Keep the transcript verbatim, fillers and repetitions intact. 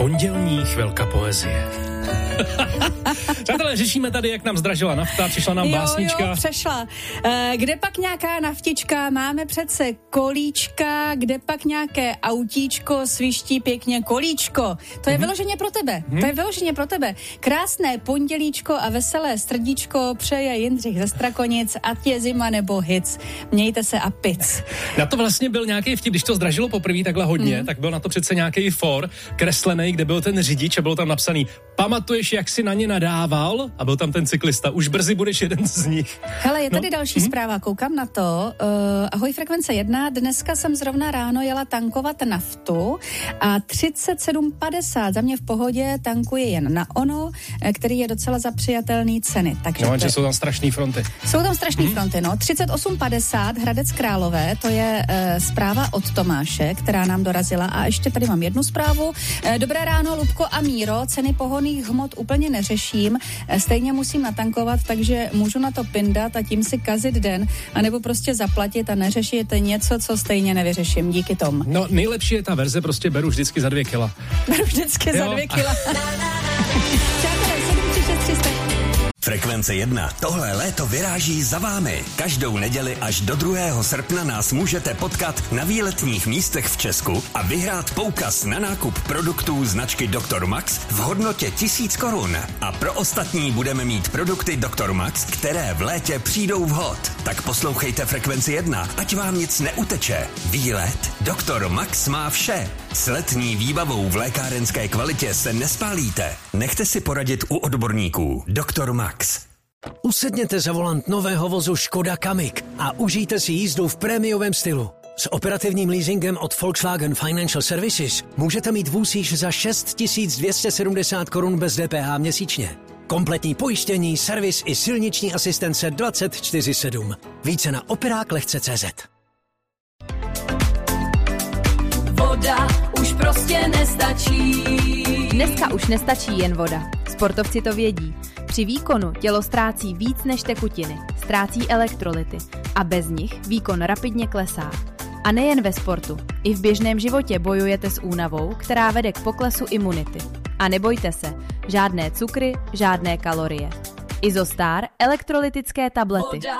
Pondělní chvilka poezie. Přátelé, řešíme tady, jak nám zdražila nafta, přišla nám jo, básnička. Jo, přešla. E, kde pak nějaká naftička? Máme přece kolíčka, kde pak nějaké autíčko, sviští pěkně kolíčko. To je mm-hmm. vyloženě pro tebe. Mm-hmm. To je vyloženě pro tebe. Krásné pondělíčko a veselé srdíčko přeje Jindřich ze Strakonic, ať je zima nebo hic. Mějte se a pic. Na to vlastně byl nějaký vtip, když to zdražilo poprvé takhle hodně, mm. tak byl na to přece nějaký for kreslený, kde byl ten řidič a bylo tam napsaný: pamatuješ, jak jsi na ně nadával? A byl tam ten cyklista. Už brzy budeš jeden z nich. Hele, je tady no. další mm. zpráva, koukám na to. Uh, ahoj, Frekvence jedna. Dneska jsem zrovna ráno jela tankovat naftu a třicet sedm padesát za mě v pohodě tankuje jen na ono, který je docela za přijatelný ceny. Takže no, to... jsou tam strašný fronty. Jsou tam strašný mm. fronty, no. třicet osm padesát Hradec Králové, to je uh, zpráva od Tomáše, která nám dorazila. A ještě tady mám jednu zprávu. Uh, dobré ráno, Lubko a Míro. Ceny pohonných hmot úplně neřeším. Uh, stejně musím natankovat, takže můžu na to pindat a tím si kazit den, anebo prostě zaplatit a neřešit něco, co stejně nevyřeším. Díky tomu. No, nejlepší je ta verze, prostě beru vždycky za dvě kila. Beru vždycky jo. za dvě kila. Frekvence jedna. Tohle léto vyráží za vámi. Každou neděli až do druhého srpna nás můžete potkat na výletních místech v Česku a vyhrát poukaz na nákup produktů značky doktor Max v hodnotě tisíc korun. A pro ostatní budeme mít produkty doktor Max, které v létě přijdou vhod. Tak poslouchejte Frekvenci jedna, ať vám nic neuteče. Výlet doktor Max má vše. S letní výbavou v lékárenské kvalitě se nespálíte. Nechte si poradit u odborníků. doktor Max. Usedněte za volant nového vozu Škoda Kamiq a užijte si jízdu v prémiovém stylu. S operativním leasingem od Volkswagen Financial Services můžete mít vůz již za šest tisíc dvě stě sedmdesát korun bez D P H měsíčně. Kompletní pojištění, servis i silniční asistence dvacet čtyři sedm. Více na operák lehce tečka cé zet. Voda už prostě nestačí. Dneska už nestačí jen voda. Sportovci to vědí. Při výkonu tělo ztrácí víc než tekutiny, ztrácí elektrolyty a bez nich výkon rapidně klesá. A nejen ve sportu, i v běžném životě bojujete s únavou, která vede k poklesu imunity. A nebojte se, žádné cukry, žádné kalorie. Izostar elektrolytické tablety.